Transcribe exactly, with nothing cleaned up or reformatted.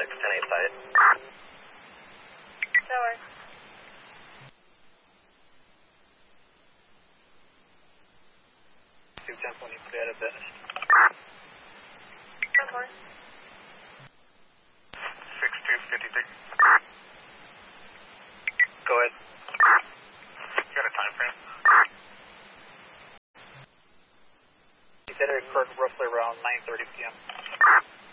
six, ten eight side. Tower. two ten point eight clear at best. One more. six two fifty-six. Go ahead. Got a time frame? He said it occurred roughly around nine thirty p m